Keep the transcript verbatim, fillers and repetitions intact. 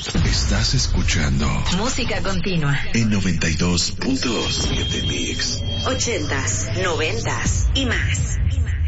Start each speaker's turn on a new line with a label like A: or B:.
A: Estás escuchando
B: Música Continua
A: en noventa y dos punto siete Mix.
B: Ochentas, noventas y más. Y más.